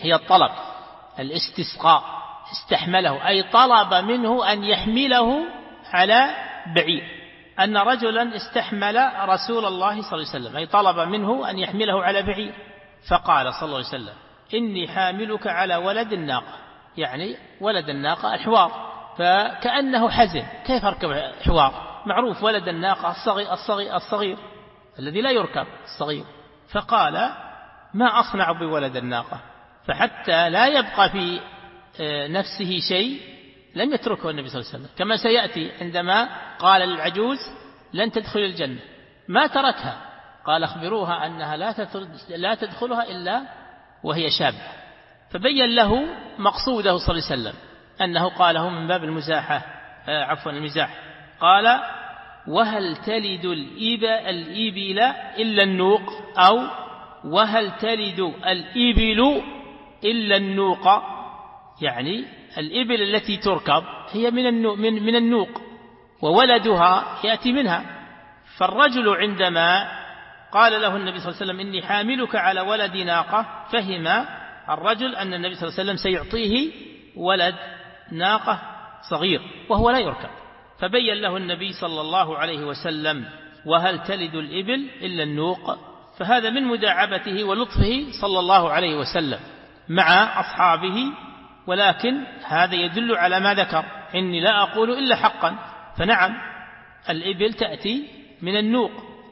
هي الطلب، الاستسقاء، استحمله أي طلب منه أن يحمله على بعير، أن رجلا استحمل رسول الله صلى الله عليه وسلم، أي طلب منه أن يحمله على بعير، فقال صلى الله عليه وسلم إني حاملك على ولد الناقة، يعني ولد الناقة الحوار، فكأنه حزن، كيف أركب حوار؟ معروف ولد الناقة الصغير الذي لا يركب، الصغير. فقال ما أصنع بولد الناقة؟ فحتى لا يبقى في نفسه شيء لم يتركه النبي صلى الله عليه وسلم، كما سيأتي عندما قال للعجوز لن تدخل الجنة، ما تركها، قال أخبروها أنها لا تدخلها إلا وهي شابة. فبين له مقصوده صلى الله عليه وسلم أنه قاله من باب المزاح، قال وهل تلد الإبل إلا النوق، أو وهل تلد الإبل إلا النوق، يعني الإبل التي تركب هي من النوق، وولدها يأتي منها. فالرجل عندما قال له النبي صلى الله عليه وسلم إني حاملك على ولد ناقة، فهم الرجل أن النبي صلى الله عليه وسلم سيعطيه ولد ناقة صغير وهو لا يركب، فبين له النبي صلى الله عليه وسلم وهل تلد الإبل إلا النوق. فهذا من مداعبته ولطفه صلى الله عليه وسلم مع أصحابه، ولكن هذا يدل على ما ذكر، إني لا أقول إلا حقا. فنعم الإبل تأتي من النوق،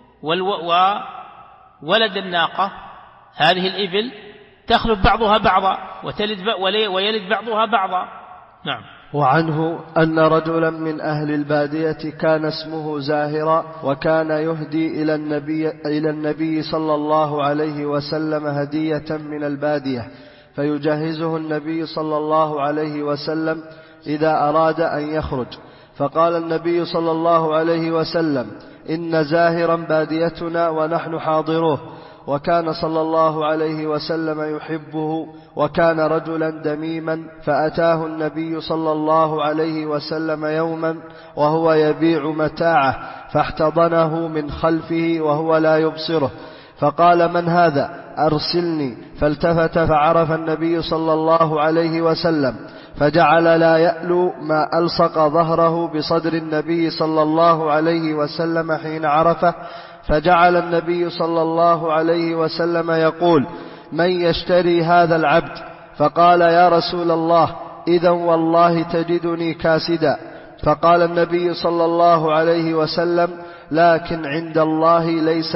وولد الناقة هذه الإبل تخلف بعضها بعضا ويلد بعضها بعضا. نعم. وعنه أن رجلا من أهل البادية كان اسمه زاهرا، وكان يهدي إلى النبي صلى الله عليه وسلم هدية من البادية، فيجهزه النبي صلى الله عليه وسلم إذا أراد أن يخرج. فقال النبي صلى الله عليه وسلم إن زاهرا باديتنا ونحن حاضروه. وكان صلى الله عليه وسلم يحبه، وكان رجلا دميما، فأتاه النبي صلى الله عليه وسلم يوما وهو يبيع متاعه، فاحتضنه من خلفه وهو لا يبصره، فقال من هذا؟ أرسلني. فالتفت فعرف النبي صلى الله عليه وسلم، فجعل لا يألو ما ألصق ظهره بصدر النبي صلى الله عليه وسلم حين عرفه، فجعل النبي صلى الله عليه وسلم يقول من يشتري هذا العبد؟ فقال يا رسول الله إذن والله تجدني كاسدا. فقال النبي صلى الله عليه وسلم لكن عند الله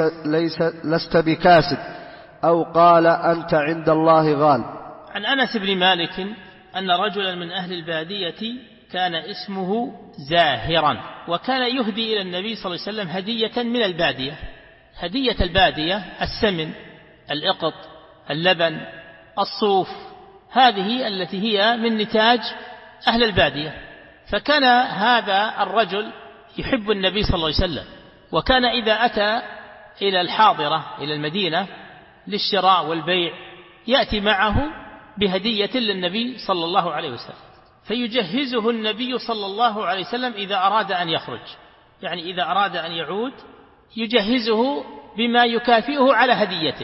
لست بكاسد، أو قال أنت عند الله غال. عن أنس بن مالك أن رجلا من أهل البادية كان اسمه زاهرا، وكان يهدي إلى النبي صلى الله عليه وسلم هدية من البادية. هدية البادية السمن، الإقط، اللبن، الصوف، هذه التي هي من نتاج أهل البادية. فكان هذا الرجل يحب النبي صلى الله عليه وسلم، وكان إذا أتى إلى الحاضرة إلى المدينة للشراء والبيع يأتي معه بهدية للنبي صلى الله عليه وسلم، فيجهزه النبي صلى الله عليه وسلم إذا أراد أن يخرج، يعني إذا أراد أن يعود يجهزه بما يكافئه على هديته،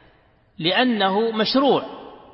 لأنه مشروع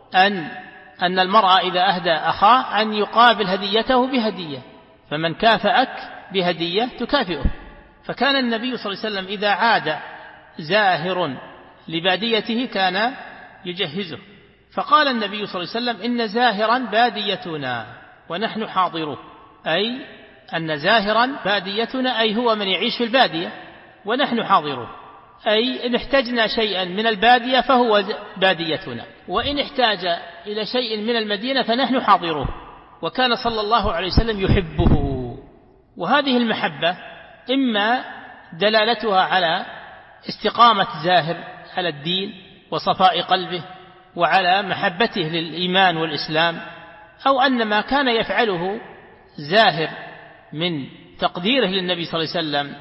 أن المرأة إذا أهدى أخاه أن يقابل هديته بهدية، فمن كافأك بهدية تكافئه. فكان النبي صلى الله عليه وسلم إذا عاد زاهر لباديته كان يجهزه. فقال النبي صلى الله عليه وسلم إن زاهرا باديتنا ونحن حاضروه، أي أن زاهرا باديتنا أي هو من يعيش في البادية، ونحن حاضروه أي إن احتجنا شيئا من البادية فهو باديتنا، وإن احتاج إلى شيء من المدينة فنحن حاضروه. وكان صلى الله عليه وسلم يحبه. وهذه المحبة إما دلالتها على استقامة زاهر على الدين وصفاء قلبه وعلى محبته للإيمان والإسلام، أو أن ما كان يفعله زاهر من تقديره للنبي صلى الله عليه وسلم،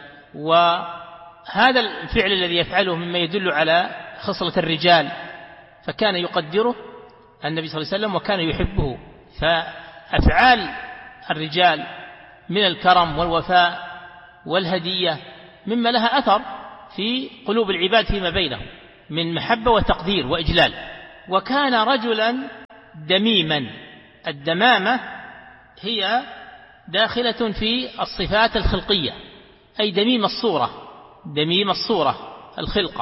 وهذا الفعل الذي يفعله مما يدل على خصلة الرجال، فكان يقدره النبي صلى الله عليه وسلم وكان يحبه. فأفعال الرجال من الكرم والوفاء والهدية مما لها أثر في قلوب العباد فيما بينهم من محبة وتقدير وإجلال. وكان رجلا دميما. الدمامة هي داخلة في الصفات الخلقية، أي دميم الصورة، دميم الصورة الخلقة.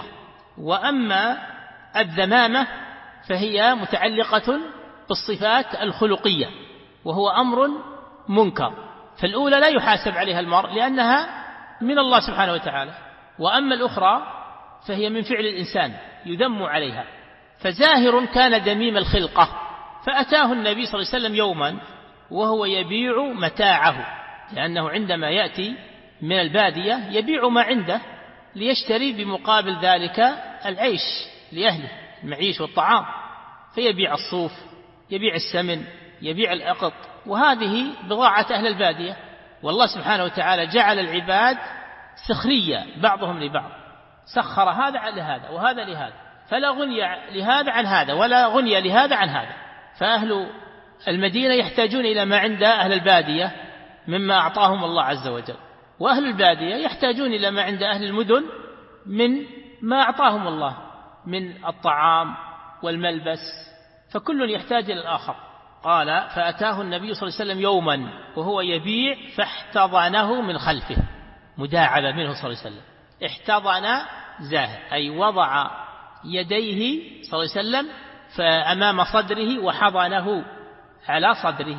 وأما الذمامة فهي متعلقة بالصفات الخلقية، وهو أمر منكر. فالأولى لا يحاسب عليها المرء لأنها من الله سبحانه وتعالى، وأما الأخرى فهي من فعل الإنسان يذم عليها. فزاهر كان دميم الخلقة، فأتاه النبي صلى الله عليه وسلم يوما وهو يبيع متاعه، لأنه عندما يأتي من البادية يبيع ما عنده ليشتري بمقابل ذلك العيش لأهله، المعيش والطعام، فيبيع الصوف، يبيع السمن، يبيع الأقط، وهذه بضاعة أهل البادية. والله سبحانه وتعالى جعل العباد سخرية بعضهم لبعض، سخر هذا لهذا وهذا لهذا، فلا غني لهذا عن هذا ولا غني لهذا عن هذا. فأهل المدينة يحتاجون إلى ما عند أهل البادية مما أعطاهم الله عز وجل، وأهل البادية يحتاجون إلى ما عند أهل المدن من ما أعطاهم الله من الطعام والملبس، فكل يحتاج إلى الآخر. قال فأتاه النبي صلى الله عليه وسلم يوما وهو يبيع فاحتضنه من خلفه، مداعبة منه صلى الله عليه وسلم. احتضن زاهر أي وضع يديه صلى الله عليه وسلم فأمام صدره وحضنه على صدره.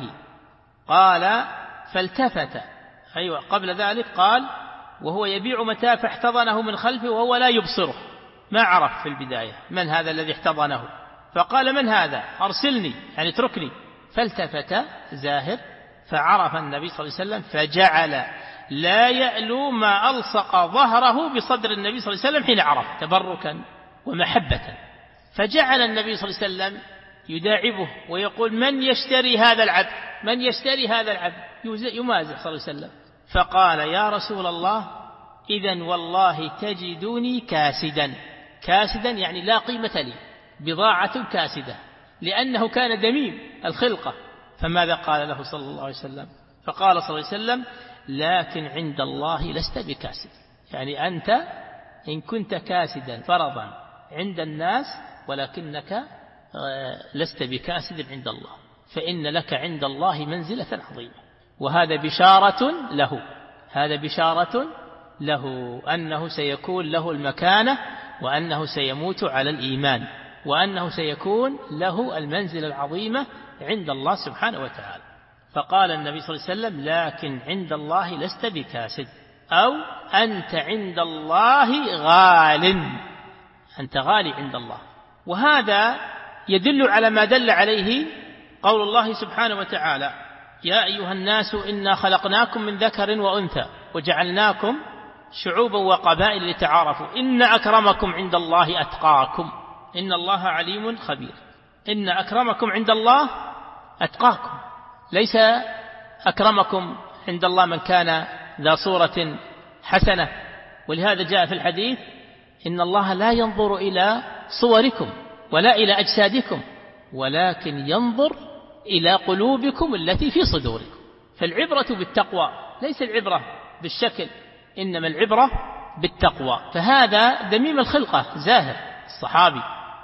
قال فالتفت، أيوة قبل ذلك قال وهو يبيع متاع فاحتضنه من خلفه وهو لا يبصره، ما عرف في البداية من هذا الذي احتضنه، فقال من هذا أرسلني يعني اتركني. فالتفت زاهر فعرف النبي صلى الله عليه وسلم، فجعل لا يألو ما ألصق ظهره بصدر النبي صلى الله عليه وسلم حين عرف تبركا ومحبة. فجعل النبي صلى الله عليه وسلم يداعبه ويقول من يشتري هذا العبد، من يشتري هذا العبد، يمازح صلى الله عليه وسلم. فقال يا رسول الله إذن والله تجدني كاسدا. كاسدا يعني لا قيمة لي، بضاعة كاسدة، لأنه كان دميم الخلقة. فماذا قال له صلى الله عليه وسلم؟ فقال صلى الله عليه وسلم لكن عند الله لست بكاسد، يعني أنت إن كنت كاسدا فرضا عند الناس ولكنك لست بكاسد عند الله، فإن لك عند الله منزلة عظيمة. وهذا بشارة له، هذا بشارة له أنه سيكون له المكانة، وأنه سيموت على الإيمان، وأنه سيكون له المنزلة العظيمة عند الله سبحانه وتعالى. فقال النبي صلى الله عليه وسلم لكن عند الله لست بكاسد، أو أنت عند الله غال، أنت غالي عند الله. وهذا يدل على ما دل عليه قول الله سبحانه وتعالى يا أيها الناس إنا خلقناكم من ذكر وأنثى وجعلناكم شعوبا وقبائل لتعارفوا إن أكرمكم عند الله أتقاكم إن الله عليم خبير. إن أكرمكم عند الله أتقاكم، ليس أكرمكم عند الله من كان ذا صورة حسنة. ولهذا جاء في الحديث إن الله لا ينظر إلى صوركم ولا إلى أجسادكم ولكن ينظر إلى قلوبكم التي في صدوركم. فالعبرة بالتقوى، ليس العبرة بالشكل، إنما العبرة بالتقوى. فهذا دميم الخلقة زاهر الصحابي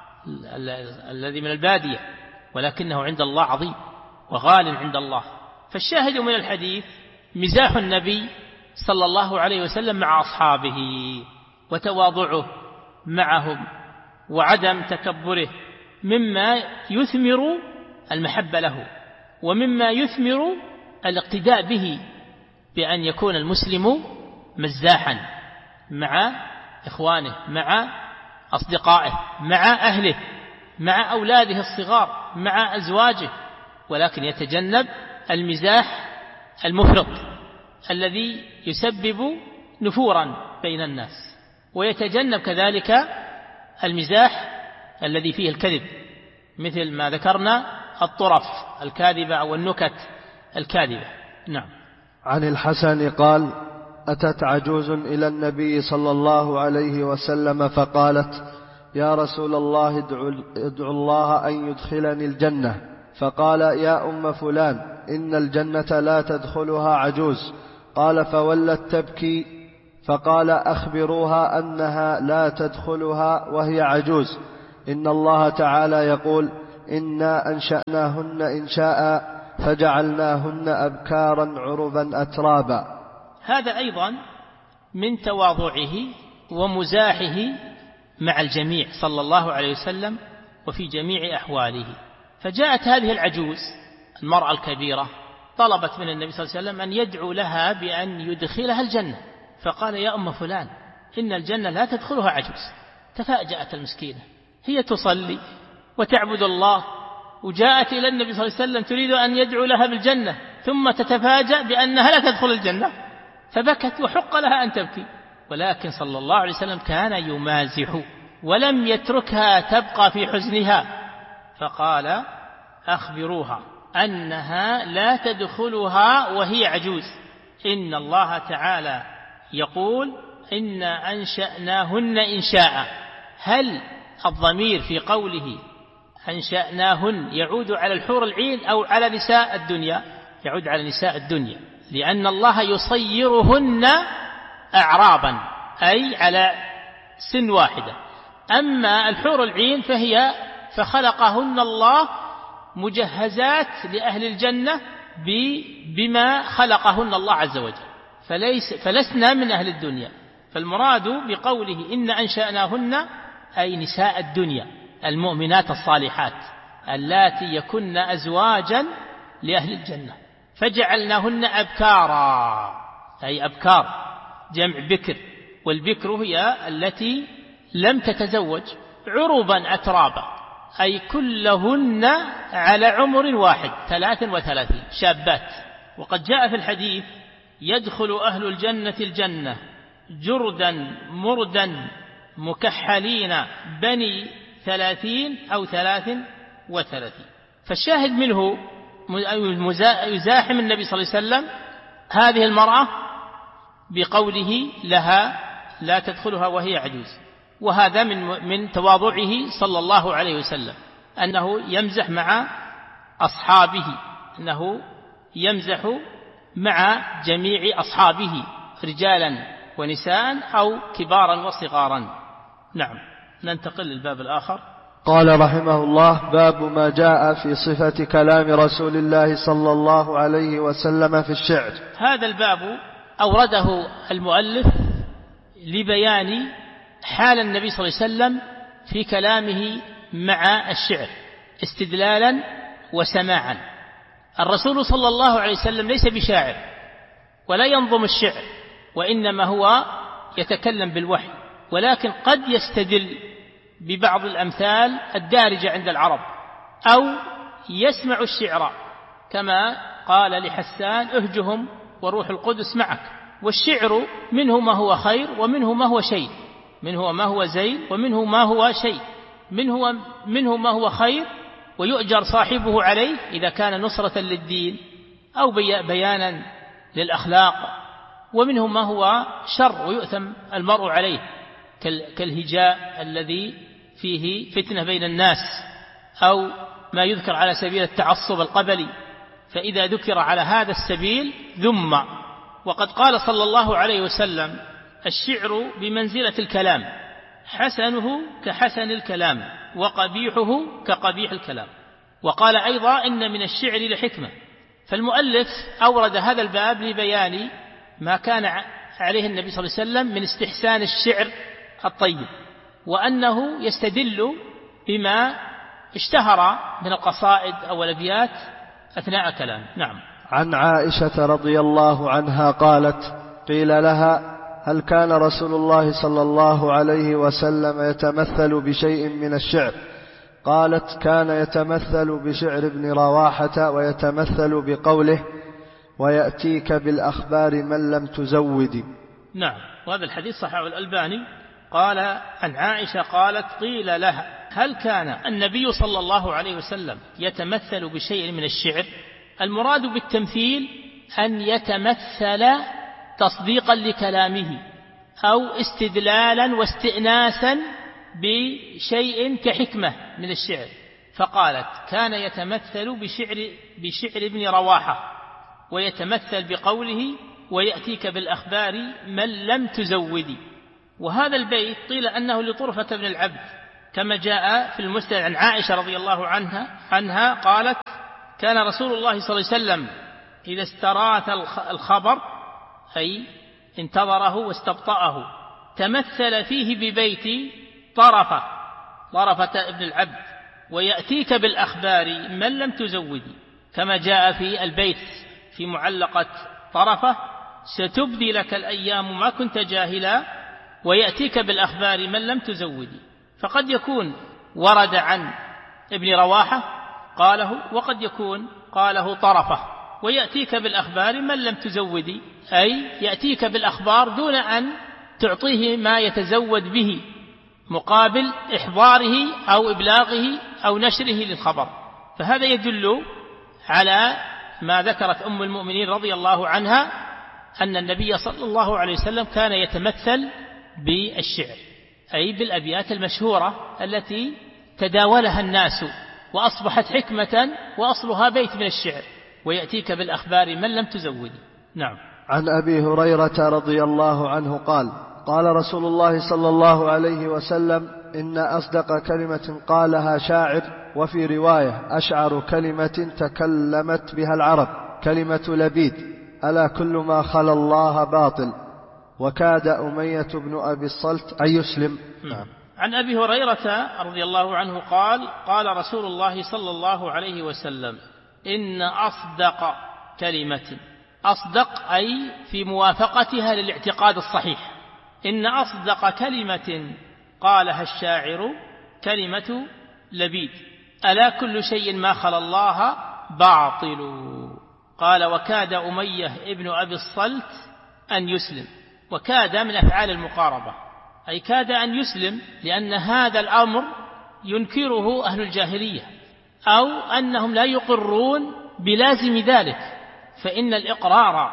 الذي من البادية، ولكنه عند الله عظيم وغال عند الله. فالشاهد من الحديث مزاح النبي صلى الله عليه وسلم مع أصحابه وتواضعه معهم وعدم تكبره، مما يثمر المحبة له، ومما يثمر الاقتداء به، بأن يكون المسلم مزاحا مع إخوانه، مع أصدقائه، مع أهله، مع أولاده الصغار، مع أزواجه، ولكن يتجنب المزاح المفرط الذي يسبب نفورا بين الناس، ويتجنب كذلك المزاح الذي فيه الكذب، مثل ما ذكرنا الطرف الكاذبة أو النكت الكاذبة. نعم. عن الحسن قال أتت عجوز إلى النبي صلى الله عليه وسلم فقالت يا رسول الله ادعو الله أن يدخلني الجنة. فقال يا أم فلان إن الجنة لا تدخلها عجوز. قال فولت تبكي، فقال أخبروها أنها لا تدخلها وهي عجوز، إن الله تعالى يقول إنا أنشأناهن إنشاء فجعلناهن أبكارا عربا أترابا. هذا أيضا من تواضعه ومزاحه مع الجميع صلى الله عليه وسلم وفي جميع أحواله. فجاءت هذه العجوز المرأة الكبيرة طلبت من النبي صلى الله عليه وسلم أن يدعو لها بأن يدخلها الجنة، فقال: يا أم فلان، إن الجنة لا تدخلها عجوز. تفاجأت المسكينة، هي تصلي وتعبد الله، وجاءت إلى النبي صلى الله عليه وسلم تريد أن يدعو لها بالجنة، ثم تتفاجأ بأنها لا تدخل الجنة، فبكت وحق لها أن تبكي. ولكن صلى الله عليه وسلم كان يمازح ولم يتركها تبقى في حزنها، فقال: أخبروها أنها لا تدخلها وهي عجوز، إن الله تعالى يقول: إنا أنشأناهن إنشاء. هل الضمير في قوله أنشأناهن يعود على الحور العين أو على نساء الدنيا؟ يعود على نساء الدنيا، لأن الله يصيرهن أعرابا، أي على سن واحدة. أما الحور العين فخلقهن الله مجهزات لأهل الجنة بما خلقهن الله عز وجل، فلسنا من أهل الدنيا. فالمراد بقوله إن أنشأناهن أي نساء الدنيا المؤمنات الصالحات اللاتي يكن أزواجا لأهل الجنة، فجعلناهن أبكارا، أي أبكار جمع بكر، والبكر هي التي لم تتزوج، عربا أترابا، أي كلهن على عمر واحد 33 شابات. وقد جاء في الحديث: يدخل أهل الجنة الجنة جردا مردا مكحلين بني 30 أو 33. فالشاهد منه يزاحم النبي صلى الله عليه وسلم هذه المرأة بقوله لها لا تدخلها وهي عجوز. وهذا من تواضعه صلى الله عليه وسلم، أنه يمزح مع أصحابه، أنه يمزح مع جميع أصحابه رجالا ونساء أو كبارا وصغارا. نعم، ننتقل للباب الآخر. قال رحمه الله: باب ما جاء في صفة كلام رسول الله صلى الله عليه وسلم في الشعر. هذا الباب أورده المؤلف لبيان حال النبي صلى الله عليه وسلم في كلامه مع الشعر استدلالا وسماعا. الرسول صلى الله عليه وسلم ليس بشاعر ولا ينظم الشعر، وإنما هو يتكلم بالوحي، ولكن قد يستدل ببعض الأمثال الدارجة عند العرب، أو يسمع الشعر كما قال لحسان: اهجهم وروح القدس معك. والشعر منه ما هو خير ومنه ما هو شيء، منه ما هو زين ومنه ما هو شيء، منه ما هو خير ويؤجر صاحبه عليه إذا كان نصرة للدين أو بيانا للأخلاق، ومنه ما هو شر ويؤثم المرء عليه كالهجاء الذي فيه فتنة بين الناس، أو ما يذكر على سبيل التعصب القبلي، فإذا ذكر على هذا السبيل ذم. وقد قال صلى الله عليه وسلم: الشعر بمنزلة الكلام، حسنه كحسن الكلام وقبيحه كقبيح الكلام. وقال أيضا: إن من الشعر لحكمة. فالمؤلف أورد هذا الباب لبيان ما كان عليه النبي صلى الله عليه وسلم من استحسان الشعر الطيب، وأنه يستدل بما اشتهر من القصائد أو الأبيات أثناء كلامه. نعم. عن عائشة رضي الله عنها قالت: قيل لها: هل كان رسول الله صلى الله عليه وسلم يتمثل بشيء من الشعر؟ قالت: كان يتمثل بشعر ابن رواحة، ويتمثل بقوله: ويأتيك بالأخبار من لم تزودي. نعم، وهذا الحديث صححه الألباني. قال عن عائشة قالت: قيل لها: هل كان النبي صلى الله عليه وسلم يتمثل بشيء من الشعر؟ المراد بالتمثيل أن يتمثل تصديقا لكلامه أو استدلالا واستئناسا بشيء كحكمة من الشعر. فقالت: كان يتمثل بشعر ابن رواحة، ويتمثل بقوله: ويأتيك بالأخبار من لم تزودي. وهذا البيت قيل أنه لطرفة بن العبد كما جاء في المسند عن عائشة رضي الله عنها قالت: كان رسول الله صلى الله عليه وسلم إذا استراث الخبر أي انتظره واستبطأه تمثل فيه ببيت طرفة ابن العبد ويأتيك بالأخبار من لم تزودي، كما جاء في البيت في معلقة طرفة: ستبدي لك الأيام ما كنت جاهلا ويأتيك بالأخبار من لم تزودي. فقد يكون ورد عن ابن رواحة قاله، وقد يكون قاله طرفة: ويأتيك بالأخبار من لم تزودي، أي يأتيك بالأخبار دون أن تعطيه ما يتزود به مقابل إحضاره أو إبلاغه أو نشره للخبر. فهذا يدل على ما ذكرت أم المؤمنين رضي الله عنها أن النبي صلى الله عليه وسلم كان يتمثل بالشعر، أي بالأبيات المشهورة التي تداولها الناس وأصبحت حكمة وأصلها بيت من الشعر: ويأتيك بالأخبار من لم تزودي. نعم. عن أبي هريرة رضي الله عنه قال: قال رسول الله صلى الله عليه وسلم: إن أصدق كلمة قالها شاعر، وفي رواية: أشعر كلمة تكلمت بها العرب كلمة لبيد: ألا كل ما خلا الله باطل. وكاد أمية بن أبي الصلت أن يسلم. نعم. عن أبي هريرة رضي الله عنه قال: قال رسول الله صلى الله عليه وسلم: إن أصدق كلمة، أصدق أي في موافقتها للاعتقاد الصحيح، إن أصدق كلمة قالها الشاعر كلمة لبيد: ألا كل شيء ما خلا الله باطل. قال: وكاد أمية ابن أبي الصلت أن يسلم. وكاد من أفعال المقاربة، أي كاد أن يسلم، لأن هذا الأمر ينكره أهل الجاهلية، أو أنهم لا يقرون بلازم ذلك، فإن الإقرار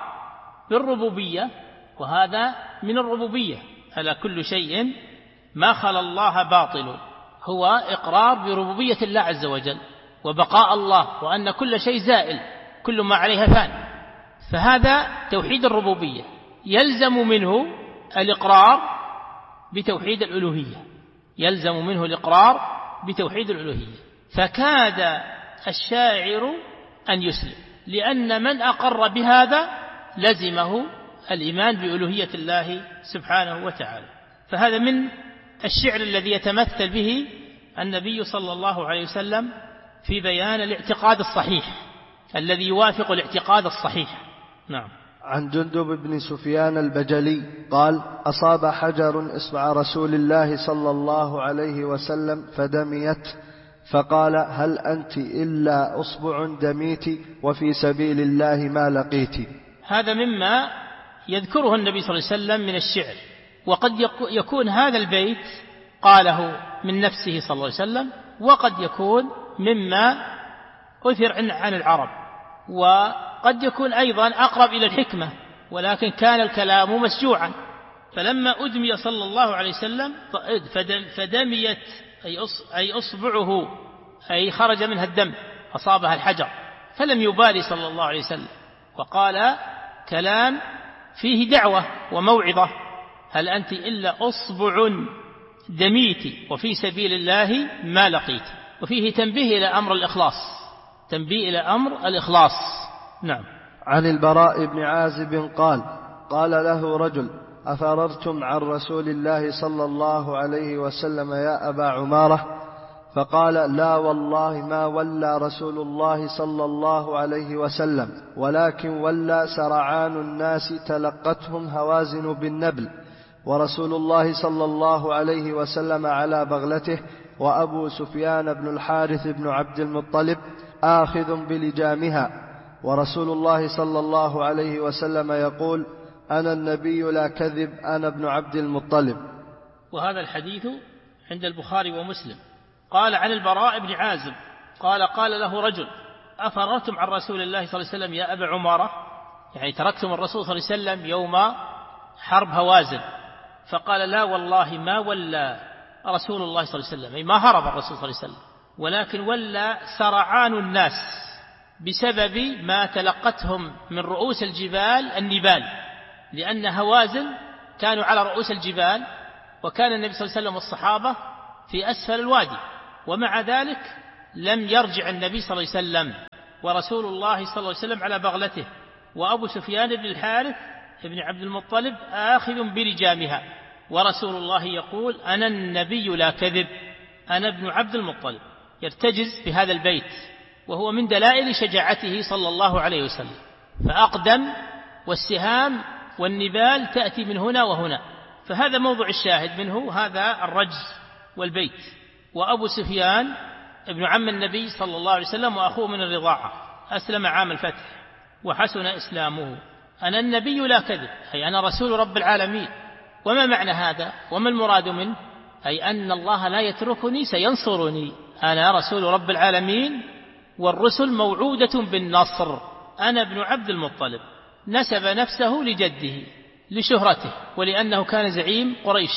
بالربوبية، وهذا من الربوبية، ألا كل شيء ما خلا الله باطل، هو إقرار بربوبية الله عز وجل وبقاء الله، وأن كل شيء زائل، كل ما عليها فان. فهذا توحيد الربوبية، يلزم منه الإقرار بتوحيد الألوهية، يلزم منه الإقرار بتوحيد الألوهية. فكاد الشاعر أن يسلم، لأن من أقر بهذا لزمه الإيمان بألوهية الله سبحانه وتعالى. فهذا من الشعر الذي يتمثل به النبي صلى الله عليه وسلم في بيان الاعتقاد الصحيح الذي يوافق الاعتقاد الصحيح. نعم. عن جندب بن سفيان البجلي قال: أصاب حجر إصبع رسول الله صلى الله عليه وسلم فدميت، فقال: هل أنت إلا أصبع دميت وفي سبيل الله ما لقيت. هذا مما يذكره النبي صلى الله عليه وسلم من الشعر، وقد يكون هذا البيت قاله من نفسه صلى الله عليه وسلم، وقد يكون مما أثر عن العرب، وقد يكون أيضا أقرب إلى الحكمة، ولكن كان الكلام مسجوعا. فلما أدمي صلى الله عليه وسلم فدميت أي أصبعه، أي خرج منها الدم، أصابها الحجر، فلم يبالي صلى الله عليه وسلم، وقال كلام فيه دعوة وموعظة: هل أنت إلا أصبع دميت وفي سبيل الله ما لقيت. وفيه تنبيه إلى أمر الإخلاص، تنبيه إلى أمر الإخلاص. نعم. عن البراء بن عازب قال: قال له رجل: أفررتم عن رسول الله صلى الله عليه وسلم يا أبا عمارة؟ فقال: لا والله ما ولى رسول الله صلى الله عليه وسلم، ولكن ولى سرعان الناس تلقتهم هوازن بالنبل، ورسول الله صلى الله عليه وسلم على بغلته، وأبو سفيان بن الحارث بن عبد المطلب آخذ بلجامها، ورسول الله صلى الله عليه وسلم يقول: أنا النبي لا كذب، أنا ابن عبد المطلب. وهذا الحديث عند البخاري ومسلم. قال عن البراء بن عازب قال: قال له رجل: أفررتم عن رسول الله صلى الله عليه وسلم يا أبا عمارة؟ يعني تركتم الرسول صلى الله عليه وسلم يوم حرب هوازن. فقال: لا والله ما ولى رسول الله صلى الله عليه وسلم، أي ما هرب الرسول صلى الله عليه وسلم، ولكن ولى سرعان الناس بسبب ما تلقتهم من رؤوس الجبال النبال، لأن هوازن كانوا على رؤوس الجبال، وكان النبي صلى الله عليه وسلم والصحابة في أسفل الوادي. ومع ذلك لم يرجع النبي صلى الله عليه وسلم ورسول الله صلى الله عليه وسلم على بغلته، وأبو سفيان بن الحارث بن عبد المطلب آخذ بلجامها، ورسول الله يقول: أنا النبي لا كذب، أنا ابن عبد المطلب. يرتجز بهذا البيت، وهو من دلائل شجاعته صلى الله عليه وسلم. فأقدم، والسهام والنبال تأتي من هنا وهنا، فهذا موضع الشاهد منه، هذا الرجز والبيت. وأبو سفيان ابن عم النبي صلى الله عليه وسلم وأخوه من الرضاعة، أسلم عام الفتح وحسن إسلامه. أنا النبي لا كذب، أي أنا رسول رب العالمين. وما معنى هذا؟ وما المراد منه؟ أي أن الله لا يتركني، سينصرني. أنا رسول رب العالمين، والرسل موعودة بالنصر. أنا ابن عبد المطلب، نسب نفسه لجده لشهرته ولأنه كان زعيم قريش.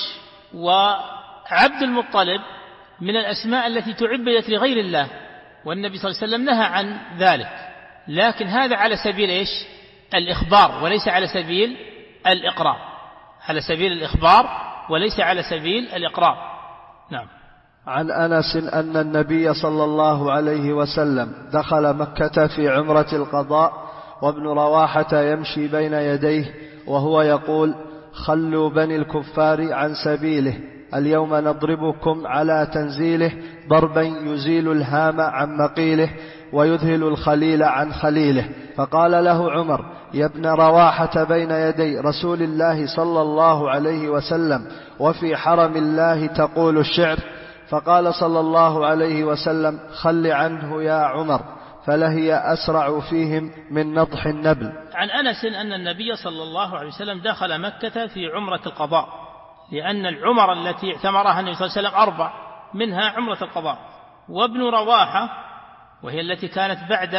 وعبد المطلب من الأسماء التي تعبدت لغير الله، والنبي صلى الله عليه وسلم نهى عن ذلك، لكن هذا على سبيل إيش؟ الإخبار، وليس على سبيل الإقرار، على سبيل الإخبار وليس على سبيل الإقرار. نعم. عن أنس أن النبي صلى الله عليه وسلم دخل مكة في عمرة القضاء، وابن رواحة يمشي بين يديه وهو يقول: خلوا بني الكفار عن سبيله، اليوم نضربكم على تنزيله ضربا يزيل الهام عن مقيله ويذهل الخليل عن خليله. فقال له عمر: يا ابن رواحة، بين يدي رسول الله صلى الله عليه وسلم وفي حرم الله تقول الشعر؟ فقال صلى الله عليه وسلم: خل عنه يا عمر، فلهي أسرع فيهم من نضح النبل. عن أنس أن النبي صلى الله عليه وسلم دخل مكة في عمرة القضاء، لأن العمر التي اعتمرها النبي صلى الله عليه وسلم 4، منها عمرة القضاء. وابن رواحة، وهي التي كانت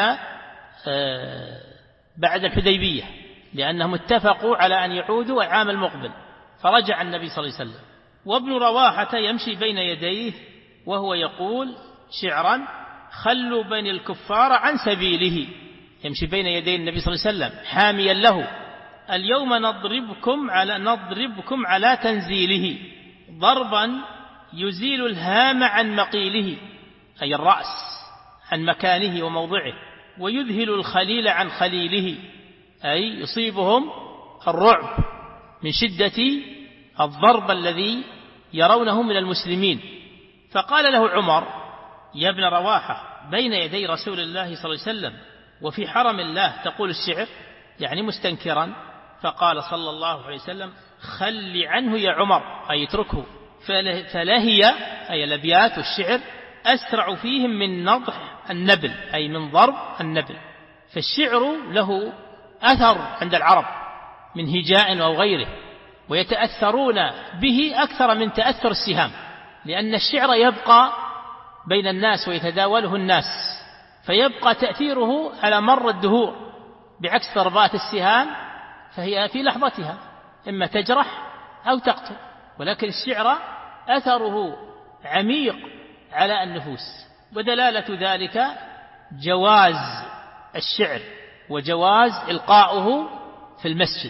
بعد الحديبية، لأنهم اتفقوا على أن يعودوا العام المقبل، فرجع النبي صلى الله عليه وسلم. وابن رواحة يمشي بين يديه وهو يقول شعرا: خلوا بني الكفار عن سبيله. يمشي بين يدي النبي صلى الله عليه وسلم حاميا له: اليوم نضربكم على تنزيله ضربا يزيل الهام عن مقيله، أي الرأس عن مكانه وموضعه، ويذهل الخليل عن خليله، أي يصيبهم الرعب من شدة الضرب الذي يرونه من المسلمين. فقال له عمر: يا ابن رواحة، بين يدي رسول الله صلى الله عليه وسلم وفي حرم الله تقول الشعر، يعني مستنكرا. فقال صلى الله عليه وسلم: خل عنه يا عمر، أي اتركه، فلهي أي الأبيات والشعر أسرع فيهم من نضح النبل، أي من ضرب النبل. فالشعر له أثر عند العرب من هجاء أو غيره، ويتأثرون به أكثر من تأثر السهام، لأن الشعر يبقى بين الناس ويتداوله الناس، فيبقى تأثيره على مر الدهور، بعكس ضربات السهام فهي في لحظتها إما تجرح أو تقتل، ولكن الشعر أثره عميق على النفوس. ودلالة ذلك جواز الشعر وجواز إلقاؤه في المسجد،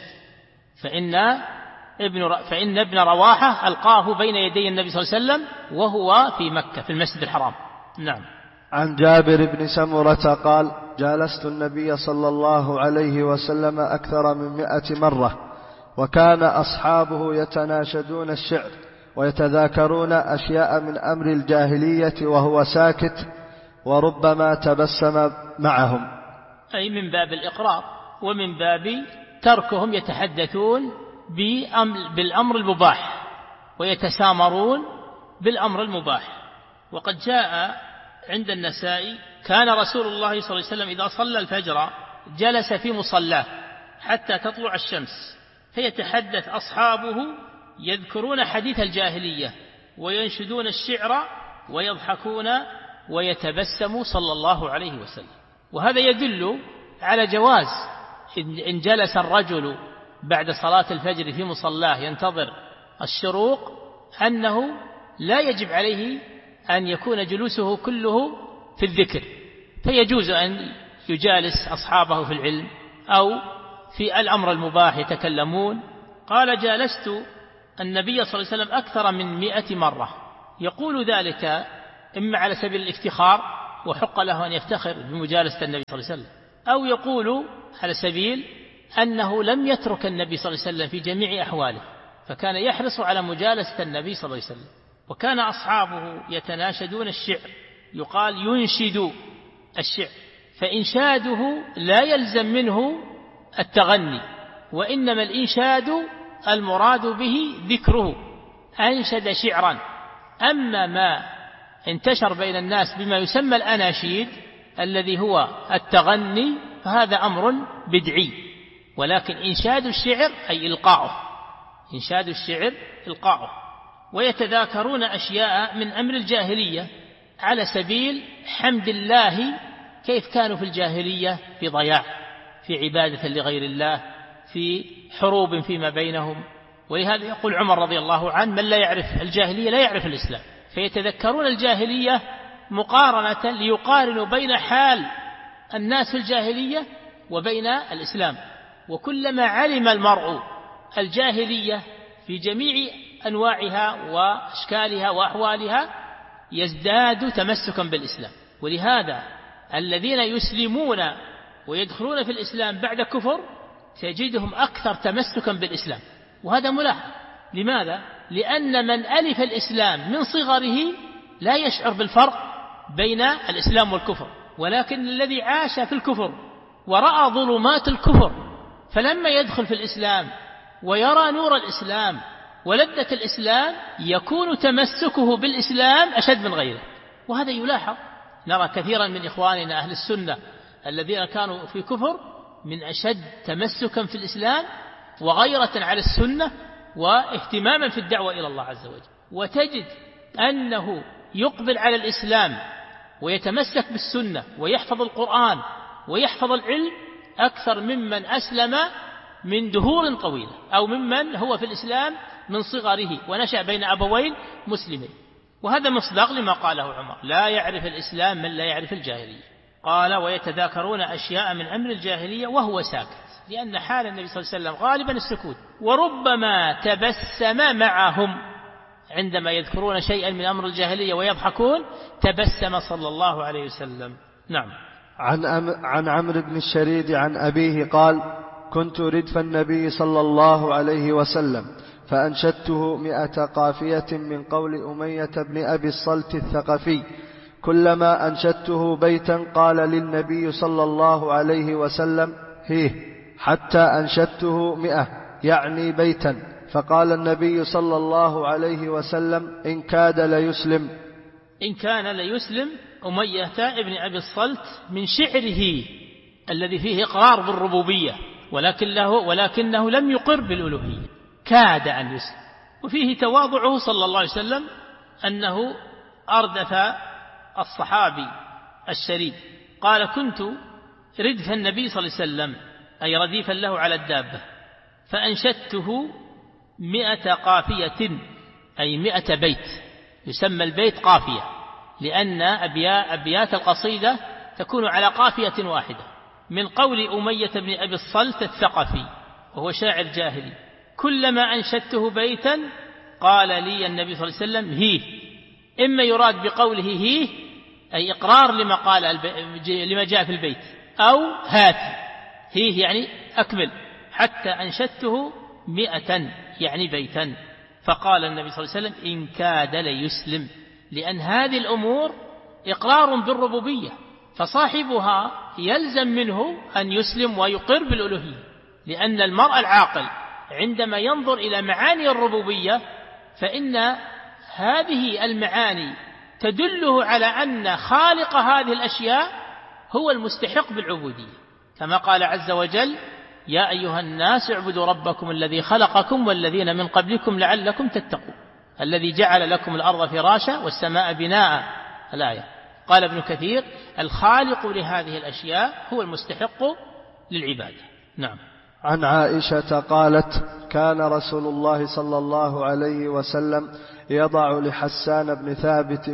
فإن ابن رواحة ألقاه بين يدي النبي صلى الله عليه وسلم وهو في مكة في المسجد الحرام. نعم. عن جابر بن سمرة قال: جالست النبي صلى الله عليه وسلم أكثر من 100 مرة، وكان أصحابه يتناشدون الشعر ويتذاكرون أشياء من أمر الجاهلية وهو ساكت، وربما تبسم معهم، أي من باب الإقرار، ومن باب تركهم يتحدثون بالأمر المباح ويتسامرون بالأمر المباح. وقد جاء عند النسائي: كان رسول الله صلى الله عليه وسلم إذا صلى الفجر جلس في مصلاه حتى تطلع الشمس، فيتحدث أصحابه يذكرون حديث الجاهلية وينشدون الشعر ويضحكون ويتبسم صلى الله عليه وسلم. وهذا يدل على جواز إن جلس الرجل بعد صلاة الفجر في مصلاه ينتظر الشروق، أنه لا يجب عليه أن يكون جلوسه كله في الذكر، فيجوز أن يجالس أصحابه في العلم أو في الأمر المباح يتكلمون. قال: جالست النبي صلى الله عليه وسلم أكثر من 100 مرة، يقول ذلك إما على سبيل الافتخار وحق له أن يفتخر بمجالسة النبي صلى الله عليه وسلم، أو يقول على سبيل أنه لم يترك النبي صلى الله عليه وسلم في جميع أحواله، فكان يحرص على مجالسة النبي صلى الله عليه وسلم. وكان أصحابه يتناشدون الشعر، يقال ينشد الشعر، فإنشاده لا يلزم منه التغني، وإنما الإنشاد المراد به ذكره، أنشد شعرا. أما ما انتشر بين الناس بما يسمى الأناشيد الذي هو التغني فهذا أمر بدعي، ولكن إنشاد الشعر أي إلقاؤه، إنشاد الشعر إلقاؤه. ويتذاكرون أشياء من أمر الجاهلية على سبيل حمد الله، كيف كانوا في الجاهلية في ضياع، في عبادة لغير الله، في حروب فيما بينهم. ولهذا يقول عمر رضي الله عنه: من لا يعرف الجاهلية لا يعرف الإسلام. فيتذكرون الجاهلية مقارنة ليقارنوا بين حال الناس في الجاهلية وبين الإسلام. وكلما علم المرء الجاهلية في جميع أنواعها وأشكالها وأحوالها يزداد تمسكا بالإسلام. ولهذا الذين يسلمون ويدخلون في الإسلام بعد كفر تجدهم أكثر تمسكا بالإسلام، وهذا ملاحظ. لماذا؟ لأن من ألف الإسلام من صغره لا يشعر بالفرق بين الإسلام والكفر، ولكن الذي عاش في الكفر ورأى ظلمات الكفر فلما يدخل في الإسلام ويرى نور الإسلام ولذة الإسلام يكون تمسكه بالإسلام أشد من غيره. وهذا يلاحظ. نرى كثيرا من إخواننا أهل السنة الذين كانوا في كفر من أشد تمسكا في الإسلام وغيرة على السنة واهتماما في الدعوة إلى الله عز وجل. وتجد أنه يقبل على الإسلام ويتمسك بالسنة ويحفظ القرآن ويحفظ العلم أكثر ممن أسلم من دهور طويلة، أو ممن هو في الإسلام من صغره ونشأ بين أبوين مسلمين. وهذا مصداق لما قاله عمر: لا يعرف الإسلام من لا يعرف الجاهلية. قال: ويتذاكرون أشياء من أمر الجاهلية وهو ساكت، لأن حال النبي صلى الله عليه وسلم غالبا السكوت، وربما تبسم معهم عندما يذكرون شيئا من أمر الجاهلية ويضحكون، تبسم صلى الله عليه وسلم. نعم. عن عمرو بن الشريد عن أبيه قال: كنت ردف النبي صلى الله عليه وسلم فأنشدته 100 قافية من قول أمية بن أبي الصلت الثقفي، كلما أنشدته بيتا قال للنبي صلى الله عليه وسلم: هيه، حتى أنشدته 100 يعني بيتا، فقال النبي صلى الله عليه وسلم: إن كاد ليسلم. إن كان ليسلم أمية ابن أبي الصلت من شعره الذي فيه إقرار بالربوبية، ولكنه لم يقر بالألوهية، كاد أن يسلم. وفيه تواضعه صلى الله عليه وسلم أنه أردف الصحابي الشريد، قال: كنت ردف النبي صلى الله عليه وسلم، أي رديفا له على الدابة، فأنشدته 100 قافية أي 100 بيت. يسمى البيت قافية لأن أبيات القصيدة تكون على قافية واحدة، من قول أمية بن أبي الصلت الثقفي وهو شاعر جاهلي: كلما أنشدته بيتا قال لي النبي صلى الله عليه وسلم: هيه. إما يراد بقوله هيه أي إقرار لما جاء في البيت، أو هات، هيه يعني أكمل، حتى أنشدته 100 يعني بيتا. فقال النبي صلى الله عليه وسلم: إن كاد ليسلم، لأن هذه الأمور إقرار بالربوبية، فصاحبها يلزم منه أن يسلم ويقر بالألوهية، لأن المرء العاقل عندما ينظر إلى معاني الربوبية فإن هذه المعاني تدله على أن خالق هذه الأشياء هو المستحق بالعبودية، كما قال عز وجل: يا أيها الناس اعبدوا ربكم الذي خلقكم والذين من قبلكم لعلكم تتقون، الذي جعل لكم الأرض فراشا والسماء بناء. الآية. قال ابن كثير: الخالق لهذه الأشياء هو المستحق للعبادة. نعم. عن عائشة قالت: كان رسول الله صلى الله عليه وسلم يضع لحسان بن ثابت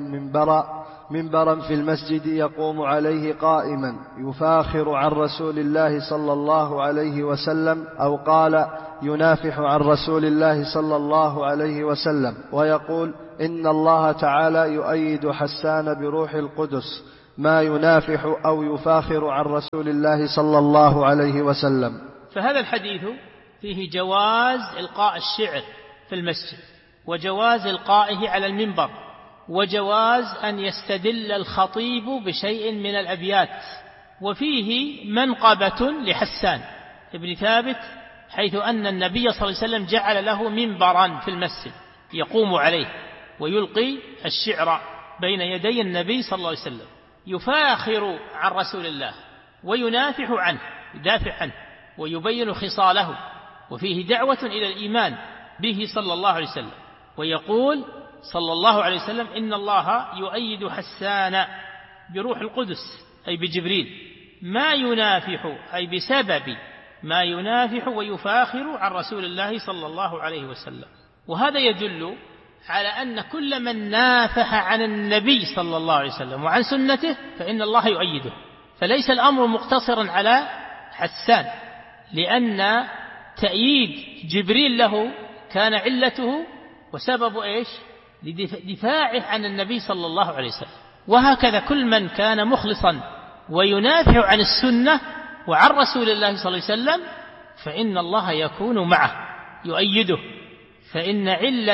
منبرا في المسجد يقوم عليه قائما يفاخر عن رسول الله صلى الله عليه وسلم، أو قال ينافح عن رسول الله صلى الله عليه وسلم، ويقول: إن الله تعالى يؤيد حسان بروح القدس ما ينافح أو يفاخر عن رسول الله صلى الله عليه وسلم. فهذا الحديث فيه جواز إلقاء الشعر في المسجد، وجواز إلقائه على المنبر، وجواز أن يستدل الخطيب بشيء من الأبيات. وفيه منقبة لحسان ابن ثابت، حيث أن النبي صلى الله عليه وسلم جعل له منبرا في المسجد يقوم عليه ويلقي الشعر بين يدي النبي صلى الله عليه وسلم، يفاخر عن رسول الله وينافح عنه، يدافع عنه ويبين خصاله، وفيه دعوة إلى الإيمان به صلى الله عليه وسلم. ويقول صلى الله عليه وسلم: إن الله يؤيد حسان بروح القدس، أي بجبريل، ما ينافح، أي بسبب ما ينافح ويفاخر عن رسول الله صلى الله عليه وسلم. وهذا يدل على أن كل من نافح عن النبي صلى الله عليه وسلم وعن سنته فإن الله يؤيده. فليس الأمر مقتصرا على حسان، لأن تأييد جبريل له كان علته وسبب إيش؟ لدفاعه عن النبي صلى الله عليه وسلم. وهكذا كل من كان مخلصا وينافع عن السنة وعن رسول الله صلى الله عليه وسلم فإن الله يكون معه يؤيده. فإن علة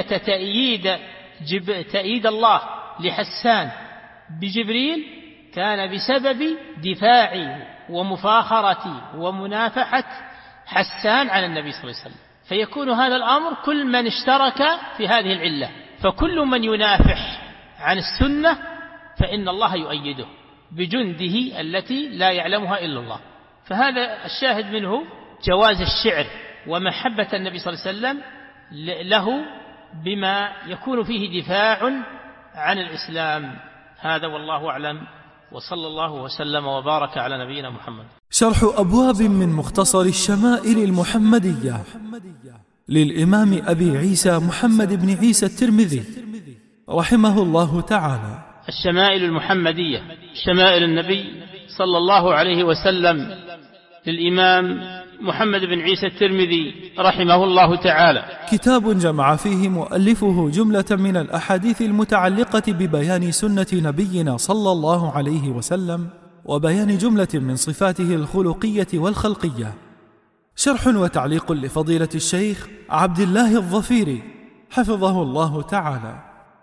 تأييد الله لحسان بجبريل كان بسبب دفاعه ومفاخرة ومنافحة حسان على النبي صلى الله عليه وسلم. فيكون هذا الأمر كل من اشترك في هذه العلة، فكل من ينافح عن السنة فإن الله يؤيده بجنده التي لا يعلمها إلا الله. فهذا الشاهد منه جواز الشعر ومحبة النبي صلى الله عليه وسلم له بما يكون فيه دفاع عن الإسلام. هذا والله أعلم، وصلى الله وسلم وبارك على نبينا محمد. شرح أبواب من مختصر الشمائل المحمدية للإمام أبي عيسى محمد بن عيسى الترمذي رحمه الله تعالى. الشمائل المحمدية، شمائل النبي صلى الله عليه وسلم للإمام محمد بن عيسى الترمذي رحمه الله تعالى، كتاب جمع فيه مؤلفه جملة من الأحاديث المتعلقة ببيان سنة نبينا صلى الله عليه وسلم وبيان جملة من صفاته الخلقية والخلقية. شرح وتعليق لفضيلة الشيخ عبد الله الظفيري حفظه الله تعالى.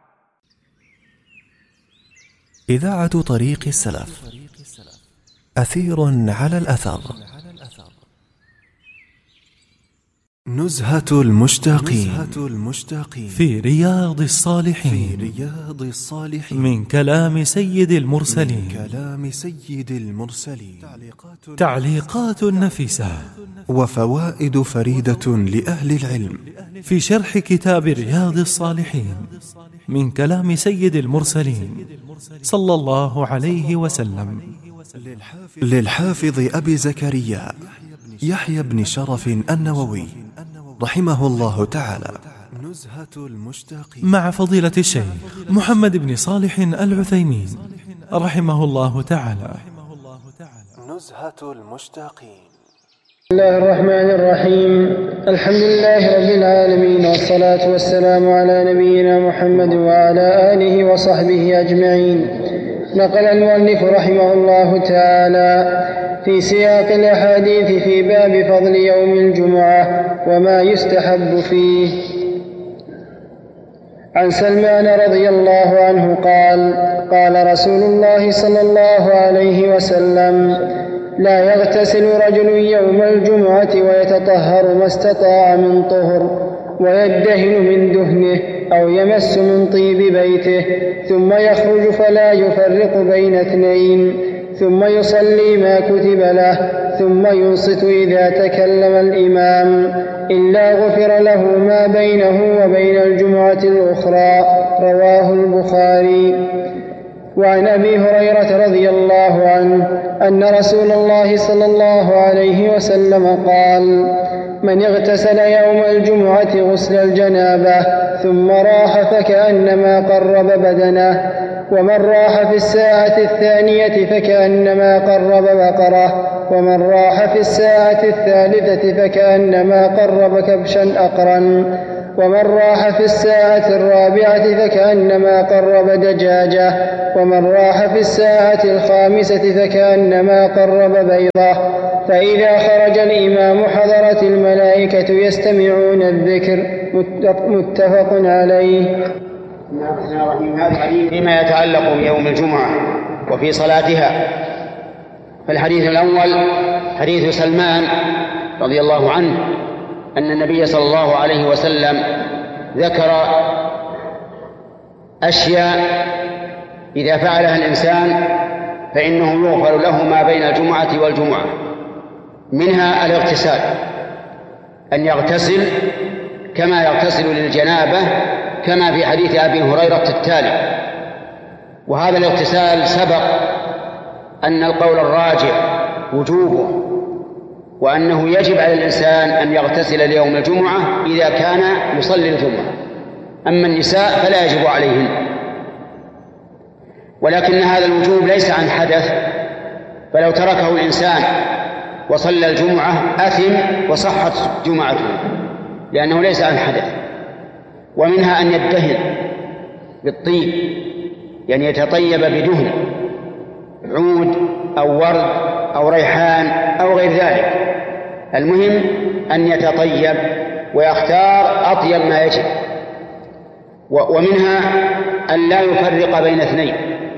إذاعة طريق السلف، أثير على الأثر. نزهة المشتاقين في رياض الصالحين من كلام سيد المرسلين. تعليقات نفيسة وفوائد فريدة لأهل العلم في شرح كتاب رياض الصالحين من كلام سيد المرسلين صلى الله عليه وسلم، للحافظ أبي زكريا يحيى بن شرف النووي رحمه الله تعالى، مع فضيلة الشيخ محمد بن صالح العثيمين رحمه الله تعالى. نزهة المشتاقين. بسم الله الرحمن الرحيم. الحمد لله رب العالمين، والصلاة والسلام على نبينا محمد وعلى آله وصحبه أجمعين. نقل المؤلف رحمه الله تعالى في سياق الأحاديث في باب فضل يوم الجمعة وما يستحب فيه. عن سلمان رضي الله عنه قال: قال رسول الله صلى الله عليه وسلم: لا يغتسل رجل يوم الجمعة ويتطهر ما استطاع من طهر ويدهن من دهنه أو يمس من طيب بيته ثم يخرج فلا يفرق بين اثنين ثم يصلي ما كتب له ثم ينصت إذا تكلم الإمام إلا غفر له ما بينه وبين الجمعة الأخرى. رواه البخاري. وعن أبي هريرة رضي الله عنه أن رسول الله صلى الله عليه وسلم قال: من اغتسل يوم الجمعة غسل الجنابة ثم راح فكأنما قرب بدنه، ومن راح في الساعة الثانية فكأنما قرب بقرة، ومن راح في الساعة الثالثة فكأنما قرب كبشا أقرا. ومن راح في الساعة الرابعة فكأنما قرب دجاجة، ومن راح في الساعة الخامسة فكأنما قرب بيضة. فإذا خرج الإمام حضرت الملائكة يستمعون الذكر. متفق عليه. فيما يتعلق بيوم الجمعة وفي صلاتها، فالحديث الأول حديث سلمان رضي الله عنه أن النبي صلى الله عليه وسلم ذكر أشياء إذا فعلها الإنسان فإنه يغفر له ما بين الجمعة والجمعة، منها الاغتسال، أن يغتسل كما يغتسل للجنابة، كما في حديث أبي هريرة التالي. وهذا الاغتسال سبق أن القول الراجح وجوبه، وأنه يجب على الإنسان أن يغتسل ليوم الجمعة إذا كان يصلي الجمعة. أما النساء فلا يجب عليهن، ولكن هذا الوجوب ليس عن حدث، فلو تركه الإنسان وصلى الجمعة أثم وصحت جمعته، لأنه ليس عن حدث. ومنها أن يدهن بالطيب، يعني يتطيب بدهن، عود أو ورد أو ريحان أو غير ذلك، المهم أن يتطيب ويختار أطيب ما يجب. ومنها أن لا يفرق بين اثنين،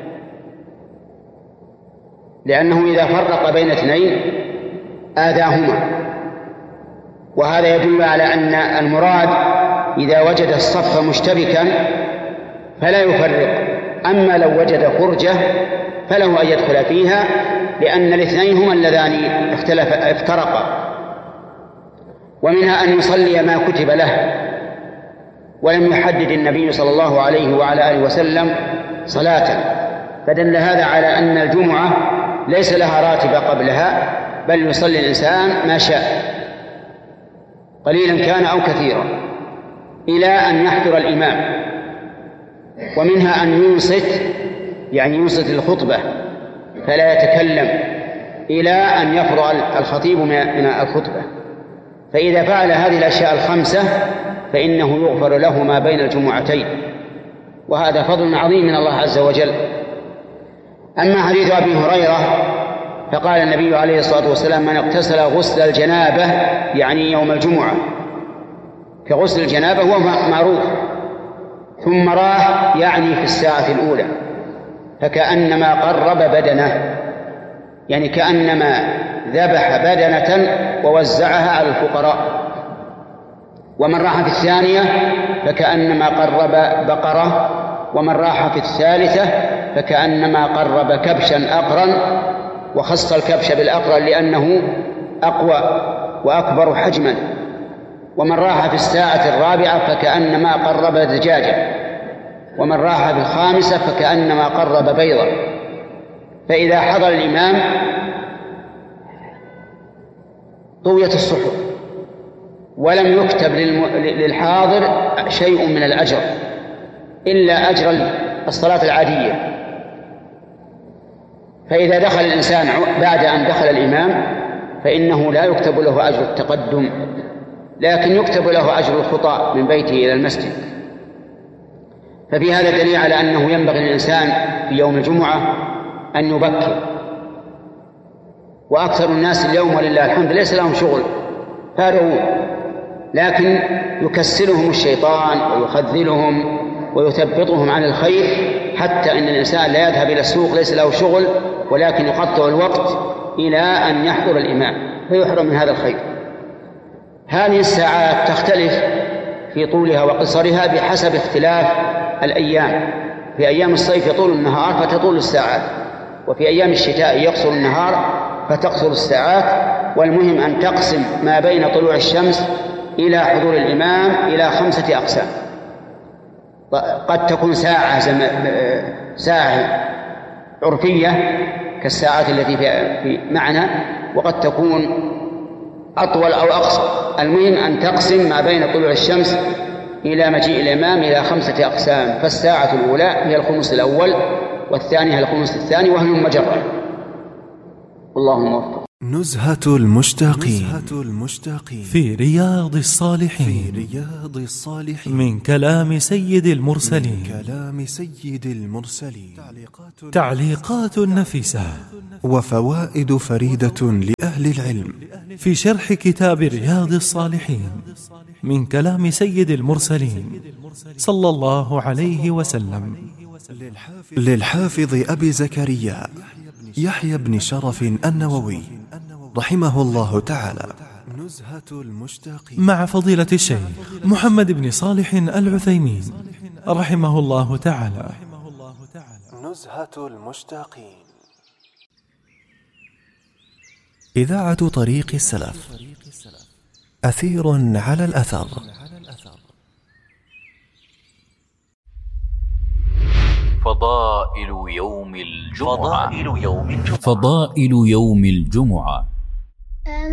لأنه إذا فرق بين اثنين آذاهما، وهذا يدل على أن المراد إذا وجد الصف مشتبكا فلا يفرق، أما لو وجد فرجة فله أن يدخل فيها، لأن الاثنين هما اللذان افترقا. ومنها أن يصلي ما كتب له، ولم يحدد النبي صلى الله عليه وعلى آله وسلم صلاة، فدل هذا على أن الجمعة ليس لها راتبة قبلها، بل يصلي الإنسان ما شاء قليلا كان أو كثيرا إلى أن يحضر الإمام. ومنها أن ينصت، يعني ينصت الخطبة فلا يتكلم إلى أن يفرغ الخطيب من الخطبة. فإذا فعل هذه الأشياء الخمسة فإنه يغفر له ما بين الجمعتين، وهذا فضل عظيم من الله عز وجل. أما حديث أبي هريرة فقال النبي عليه الصلاة والسلام: من اغتسل غسل الجنابة، يعني يوم الجمعة، كغسل الجنابة هو معروف، ثم راح، يعني في الساعة الأولى، فكأنما قرب بدنه، يعني كأنما ذبح بدنة ووزعها على الفقراء. ومن راح في الثانية فكأنما قرب بقرة، ومن راح في الثالثة فكأنما قرب كبشا أقرا، وخص الكبش بالأقرن لأنه أقوى وأكبر حجما. ومن راح في الساعة الرابعة فكأنما قرب دجاجة، ومن راح في الخامسة فكأنما قرب بيضا. فإذا حضر الإمام طويت الصحف ولم يكتب للحاضر شيء من الأجر إلا أجر الصلاة العادية. فإذا دخل الإنسان بعد أن دخل الإمام فإنه لا يكتب له أجر التقدم، لكن يكتب له أجر الخطى من بيته إلى المسجد. ففي هذا دليل على أنه ينبغي للإنسان في يوم الجمعة أن يبكر. وأكثر الناس اليوم ولله الحمد ليس لهم شغل، فارغون، لكن يكسلهم الشيطان ويخذلهم ويثبطهم عن الخير، حتى أن الإنسان لا يذهب إلى السوق ليس له شغل، ولكن يقطع الوقت إلى أن يحضر الإمام فيحرم من هذا الخير. هذه الساعات تختلف في طولها وقصرها بحسب اختلاف الأيام. في أيام الصيف يطول النهار فتطول الساعات، وفي أيام الشتاء يقصر النهار فتقصر الساعات. والمهم أن تقسم ما بين طلوع الشمس إلى حضور الإمام إلى 5 أقسام. قد تكون ساعة عرفية كالساعات التي في معنى، وقد تكون أطول أو أقصر. المهم أن تقسم ما بين طلوع الشمس إلى مجيء الإمام إلى 5 أقسام. فالساعة الأولى هي الخمس الأول، والثانية هي الخمس الثاني، وهي مجرة. اللهم وفق. نزهة المشتاقين في رياض الصالحين من كلام سيد المرسلين تعليقات نفيسة وفوائد فريدة لأهل العلم في شرح كتاب رياض الصالحين من كلام سيد المرسلين صلى الله عليه وسلم للحافظ أبي زكريا يحيى بن شرف النووي رحمه الله تعالى. مع فضيلة الشيخ محمد بن صالح العثيمين رحمه الله تعالى. نزهة المشتاقين. إذاعة طريق السلف، أثير على الأثر. فضائل يوم الجمعة